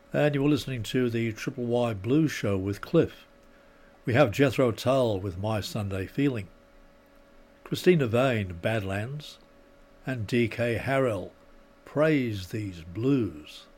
And you were listening to the Triple Y Blues Show with Cliff. We have Jethro Tull with My Sunday Feeling, Christina Vane, Badlands, and D.K. Harrell, Praise These Blues.